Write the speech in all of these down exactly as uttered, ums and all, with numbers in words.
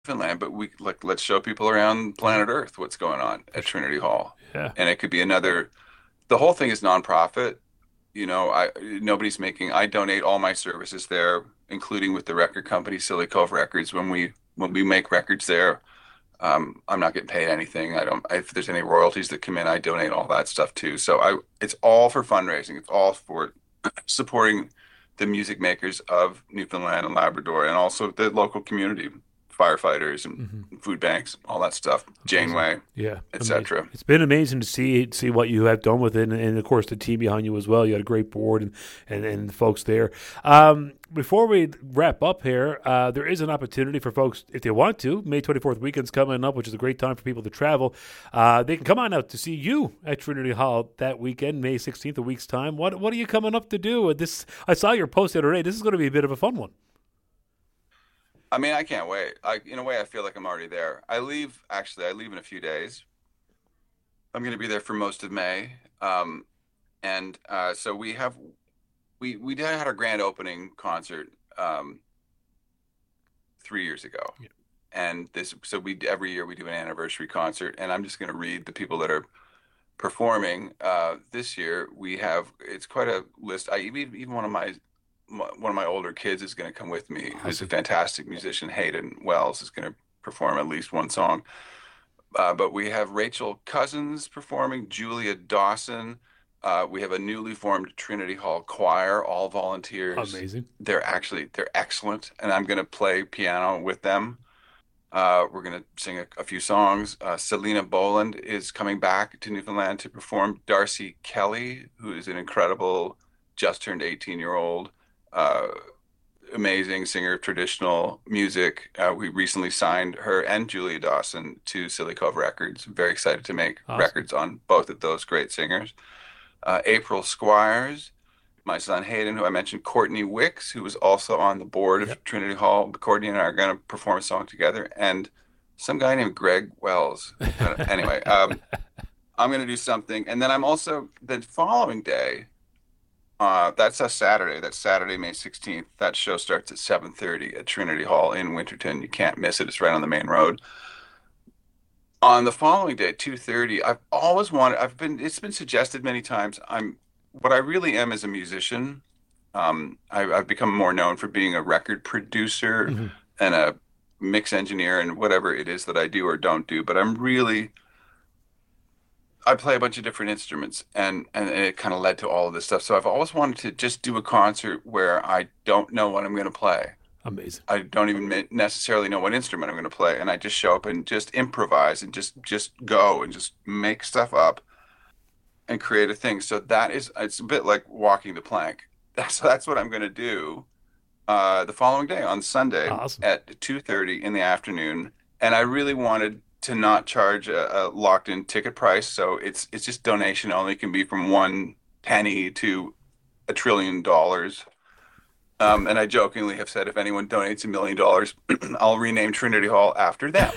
Newfoundland, but we like let's show people around planet Earth what's going on at Trinity Hall. Yeah. And it could be another, the whole thing is nonprofit. You know, I nobody's making, I donate all my services there, including with the record company, Silly Cove Records. When we when we make records there, um, I'm not getting paid anything. I don't, if there's any royalties that come in, I donate all that stuff too. So I, it's all for fundraising. It's all for supporting the music makers of Newfoundland and Labrador, and also the local community, firefighters and Hmm. food banks, all that stuff, Amazing. Janeway, Yeah, amazing. et cetera. It's been amazing to see see what you have done with it, and, and of course the team behind you as well. You had a great board and and, and the folks there. Um, before we wrap up here, uh, there is an opportunity for folks if they want to. May twenty-fourth weekend's coming up, which is a great time for people to travel. Uh, they can come on out to see you at Trinity Hall that weekend, May sixteenth, a week's time. What what are you coming up to do? This I saw your post the other day. This is going to be a bit of a fun one. I mean, I can't wait. I, in a way, I feel like I'm already there. I leave, actually, I leave in a few days. I'm going to be there for most of May. Um, and uh, so we have, we we did had our grand opening concert um, three years ago. Yeah. And this, so we every year we do an anniversary concert, and I'm just going to read the people that are performing. Uh, this year we have, it's quite a list. I even even one of my one of my older kids is going to come with me, who's a Awesome. fantastic musician. Hayden Wells is going to perform at least one song. Uh, but we have Rachel Cousins performing, Julia Dawson. Uh, we have a newly formed Trinity Hall choir, all volunteers. Amazing. They're actually they're excellent, and I'm going to play piano with them. Uh, we're going to sing a, a few songs. Uh, Selena Boland is coming back to Newfoundland to perform. Darcy Kelly, who is an incredible, just turned eighteen year old, uh, amazing singer of traditional music. Uh, we recently signed her and Julia Dawson to Silly Cove Records. Very excited to make Awesome. records on both of those great singers. Uh, April Squires, my son Hayden, who I mentioned, Courtney Wicks, who was also on the board Yep. of Trinity Hall. Courtney and I are going to perform a song together, and some guy named Greg Wells. I don't- Anyway, um, I'm going to do something, and then I'm also the following day. Uh, that's a Saturday. That's Saturday, May sixteenth. That show starts at seven thirty at Trinity Hall in Winterton. You can't miss it. It's right on the main road. On the following day, two thirty, I've always wanted, I've been, it's been suggested many times. I'm, what I really am is a musician. Um, I, I've become more known for being a record producer Mhm. and a mix engineer and whatever it is that I do or don't do. But I'm really, I play a bunch of different instruments, and, and it kind of led to all of this stuff. So I've always wanted to just do a concert where I don't know what I'm going to play. Amazing. I don't even necessarily know what instrument I'm going to play, and I just show up and just improvise and just just go and just make stuff up and create a thing. So that is, it's a bit like walking the plank. That's that's what I'm going to do uh, the following day on Sunday Awesome. at two thirty in the afternoon. And I really wanted to not charge a, a locked in ticket price, so it's it's just donation only. It can be from one penny to a trillion dollars. Um, and I jokingly have said if anyone donates a million dollars, I'll rename Trinity Hall after them.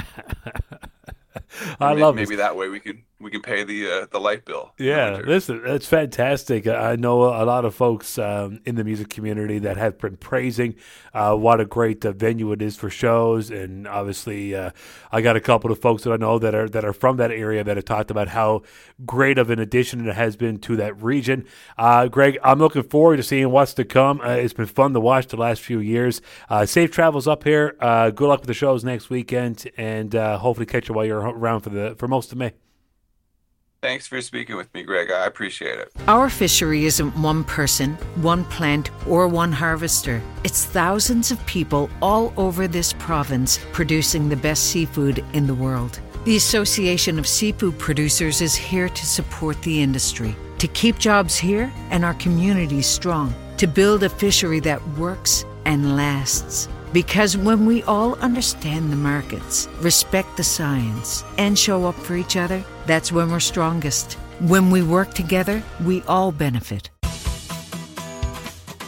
I And may- love this. maybe that way we can we can pay the uh, the light bill in the Yeah, winter. listen, it's fantastic. I know a lot of folks um, in the music community that have been praising uh, what a great uh, venue it is for shows, and obviously, uh, I got a couple of folks that I know that are that are from that area that have talked about how great of an addition it has been to that region. Uh, Greg, I'm looking forward to seeing what's to come. Uh, it's been fun to watch the last few years. Uh, safe travels up here. Uh, good luck with the shows next weekend, and uh, hopefully catch you while you're around for the for most of May. Thanks for speaking with me, Greg. I appreciate it. Our fishery isn't one person, one plant, or one harvester. It's thousands of people all over this province producing the best seafood in the world. The Association of Seafood Producers is here to support the industry, to keep jobs here and our communities strong, to build a fishery that works and lasts. Because when we all understand the markets, respect the science, and show up for each other, that's when we're strongest. When we work together, we all benefit.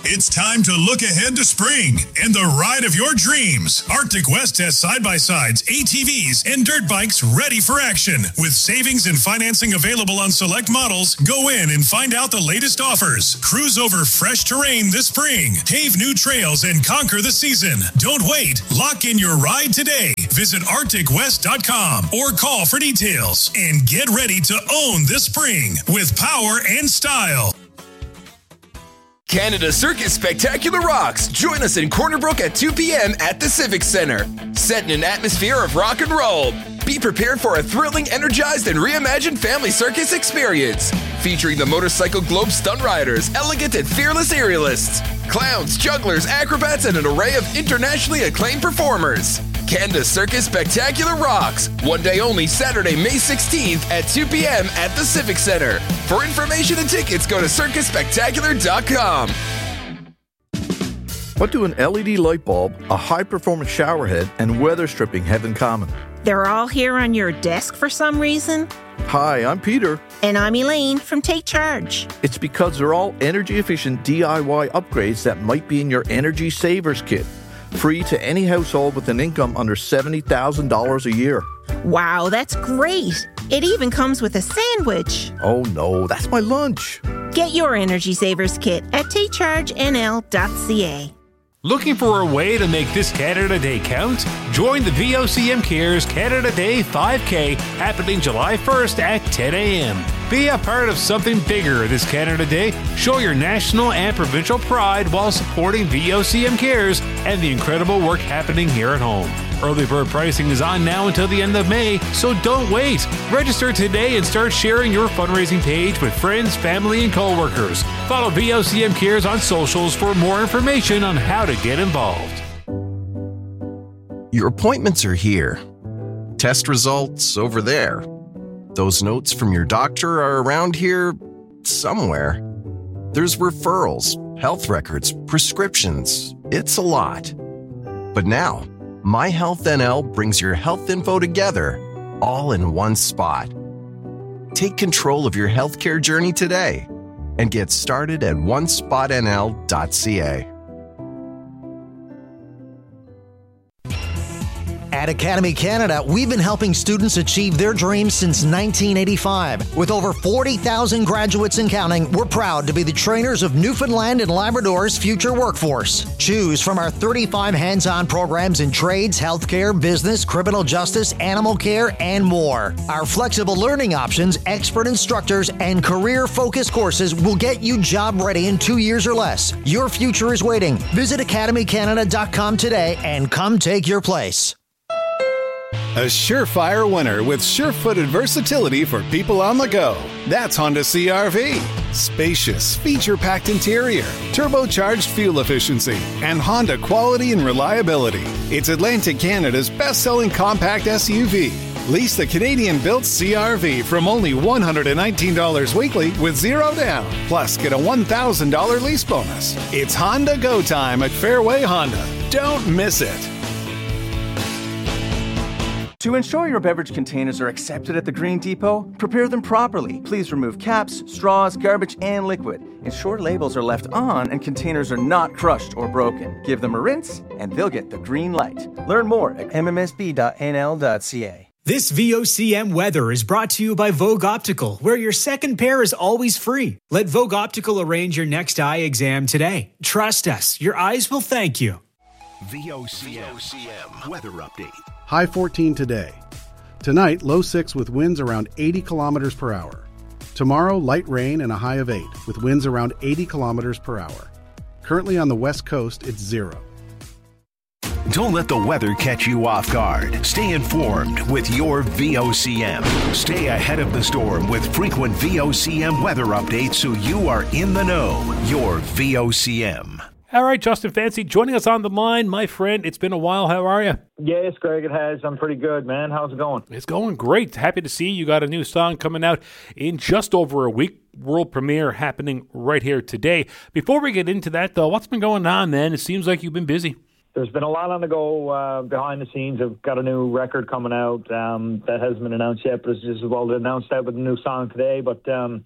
It's time to look ahead to spring and the ride of your dreams. Arctic West has side-by-sides, A T Vs, and dirt bikes ready for action. With savings and financing available on select models, go in and find out the latest offers. Cruise over fresh terrain this spring. Pave new trails and conquer the season. Don't wait. Lock in your ride today. Visit arctic west dot com or call for details. And get ready to own this spring with power and style. Canada Circus Spectacular rocks. Join us in Corner Brook at two p.m. at the Civic Center. Set in an atmosphere of rock and roll. Be prepared for a thrilling, energized, and reimagined family circus experience. Featuring the Motorcycle Globe Stunt Riders, elegant and fearless aerialists, clowns, jugglers, acrobats, and an array of internationally acclaimed performers. Canada Circus Spectacular rocks. One day only, Saturday, May sixteenth at two p.m. at the Civic Center. For information and tickets, go to circus spectacular dot com. What do an L E D light bulb, a high-performance shower head, and weather stripping have in common? They're all here on your desk for some reason. Hi, I'm Peter. And I'm Elaine from Take Charge. It's because they're all energy-efficient D I Y upgrades that might be in your Energy Savers Kit. Free to any household with an income under seventy thousand dollars a year. Wow, that's great. It even comes with a sandwich. Oh no, that's my lunch. Get your Energy Savers Kit at take charge n l dot c a. Looking for a way to make this Canada Day count? Join the V O C M Cares Canada Day five K happening July first at ten a.m. Be a part of something bigger this Canada Day. Show your national and provincial pride while supporting V O C M Cares and the incredible work happening here at home. Early bird pricing is on now until the end of May, so don't wait. Register today and start sharing your fundraising page with friends, family, and coworkers. Follow V O C M Cares on socials for more information on how to get involved. Your appointments are here. Test results over there. Those notes from your doctor are around here somewhere. There's referrals, health records, prescriptions. It's a lot. But now, My Health N L brings your health info together, all in one spot. Take control of your healthcare journey today and get started at one spot n l dot c a. At Academy Canada, we've been helping students achieve their dreams since nineteen eighty-five. With over forty thousand graduates and counting, we're proud to be the trainers of Newfoundland and Labrador's future workforce. Choose from our thirty-five hands-on programs in trades, healthcare, business, criminal justice, animal care, and more. Our flexible learning options, expert instructors, and career-focused courses will get you job-ready in two years or less. Your future is waiting. Visit academy canada dot com today and come take your place. A surefire winner with sure-footed versatility for people on the go. That's Honda C R V. Spacious, feature-packed interior, turbocharged fuel efficiency, and Honda quality and reliability. It's Atlantic Canada's best-selling compact S U V. Lease the Canadian-built C R V from only one hundred nineteen dollars weekly with zero down. Plus, get a one thousand dollars lease bonus. It's Honda Go Time at Fairway Honda. Don't miss it. To ensure your beverage containers are accepted at the Green Depot, prepare them properly. Please remove caps, straws, garbage, and liquid. Ensure labels are left on and containers are not crushed or broken. Give them a rinse, and they'll get the green light. Learn more at m m s b dot n l dot c a. This V O C M weather is brought to you by Vogue Optical, where your second pair is always free. Let Vogue Optical arrange your next eye exam today. Trust us, your eyes will thank you. V O C M weather update. High fourteen today. Tonight, low six with winds around eighty kilometers per hour. Tomorrow, light rain and a high of eight with winds around eighty kilometers per hour. Currently on the west coast, it's zero. Don't let the weather catch you off guard. Stay informed with your V O C M. Stay ahead of the storm with frequent V O C M weather updates so you are in the know. Your V O C M. All right, Justin Fancy joining us on the line. My friend, it's been a while. How are you? Yes, Greg, it has. I'm pretty good, man. How's it going? It's going great. Happy to see you got a new song coming out in just over a week. World premiere happening right here today. Before we get into that, though, what's been going on, man? It seems like you've been busy. There's been a lot on the go uh, behind the scenes. I've got a new record coming out um, that hasn't been announced yet, but it's just about to announce that with a new song today. But, um,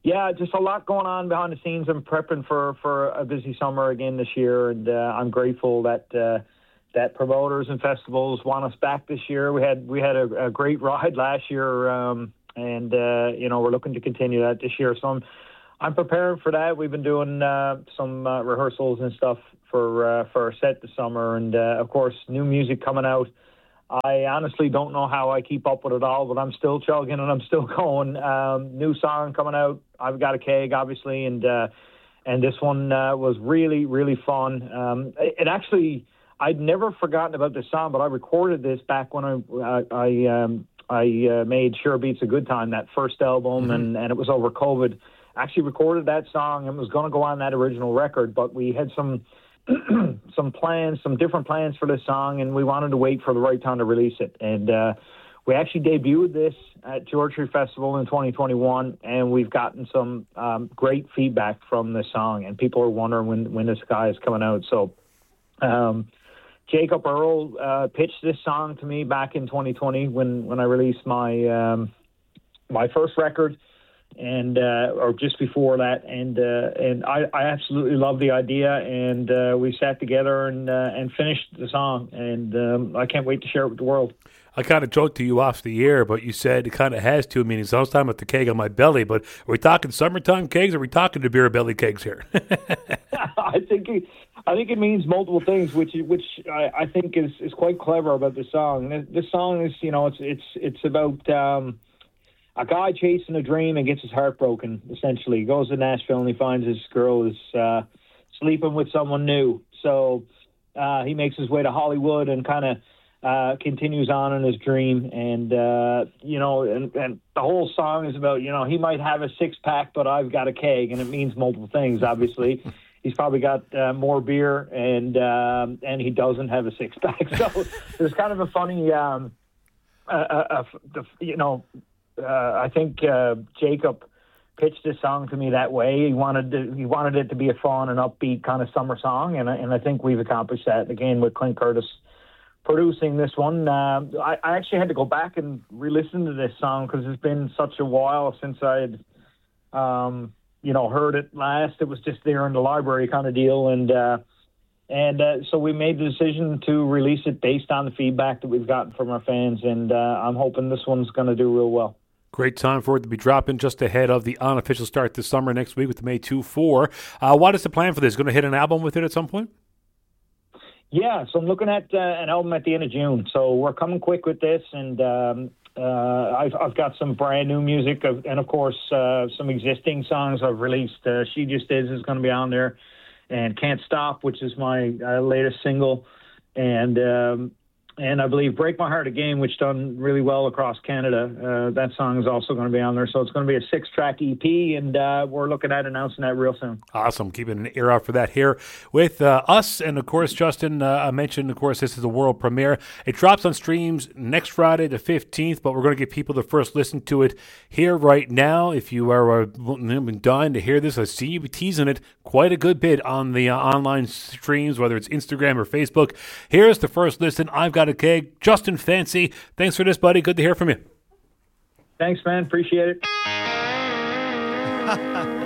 Yeah, just a lot going on behind the scenes. I'm prepping for, for a busy summer again this year, and uh, I'm grateful that uh, that promoters and festivals want us back this year. We had we had a, a great ride last year, um, and uh, you know we're looking to continue that this year. So I'm I'm preparing for that. We've been doing uh, some uh, rehearsals and stuff for uh, for our set this summer, and uh, of course new music coming out. I honestly don't know how I keep up with it all, but I'm still chugging and I'm still going. Um, new song coming out. I've Got a Keg, obviously, and uh, and this one uh, was really, really fun. Um, it, it actually, I'd never forgotten about this song, but I recorded this back when I I, I, um, I uh, made Sure Beats a Good Time, that first album, mm-hmm. and, and it was over COVID. I actually recorded that song and was going to go on that original record, but we had some some plans, some different plans for this song, and we wanted to wait for the right time to release it. And uh, we actually debuted this at Georgia Festival in twenty twenty-one, and we've gotten some um, great feedback from this song, and people are wondering when, when this guy is coming out. So um, Jacob Earl uh, pitched this song to me back in twenty twenty when, when I released my um, my first record. And uh, or just before that, and uh, and I, I absolutely love the idea, and uh, we sat together and uh, and finished the song, and um, I can't wait to share it with the world. I kind of joked to you off the air, but you said it kind of has two meanings. So I was talking about the keg on my belly, but are we talking summertime kegs, or are we talking the beer belly kegs here? I think it, I think it means multiple things, which which I, I think is, is quite clever about the song. This, this song is, you know, it's it's it's about. Um, A guy chasing a dream and gets his heart broken, essentially. He goes to Nashville and he finds his girl is uh, sleeping with someone new. So uh, he makes his way to Hollywood and kind of uh, continues on in his dream. And, uh, you know, and, and the whole song is about, you know, he might have a six-pack, but I've got a keg. And it means multiple things, obviously. He's probably got uh, more beer, and um, and he doesn't have a six-pack. So there's kind of a funny, um, uh, uh, uh, you know, Uh, I think uh, Jacob pitched this song to me that way. He wanted to, he wanted it to be a fun and upbeat kind of summer song, and and I think we've accomplished that again with Clint Curtis producing this one. Uh, I, I actually had to go back and re-listen to this song because it's been such a while since I had, um, you know, heard it last. It was just there in the library kind of deal, and uh, and uh, so we made the decision to release it based on the feedback that we've gotten from our fans, and uh, I'm hoping this one's going to do real well. Great time for it to be dropping just ahead of the unofficial start this summer next week with the May two four. Uh, what is the plan for this? Going to hit an album with it at some point? Yeah, so I'm looking at uh, an album at the end of June. So we're coming quick with this, and um, uh, I've, I've got some brand new music, of, and of course uh, some existing songs I've released. Uh, She Just Is is going to be on there, and Can't Stop, which is my uh, latest single, and um, and I believe Break My Heart Again, which done really well across Canada. Uh, that song is also going to be on there. So it's going to be a six-track E P, and uh, we're looking at announcing that real soon. Awesome. Keeping an ear out for that here with uh, us. And, of course, Justin, uh, I mentioned, of course, this is a world premiere. It drops on streams next Friday, the fifteenth, but we're going to give people the first listen to it here right now. If you are uh, dying to hear this, I see you teasing it quite a good bit on the uh, online streams, whether it's Instagram or Facebook. Here's the first listen. I've got a keg. Justin Fancy, thanks for this, buddy. Good to hear from you. Thanks, man. Appreciate it.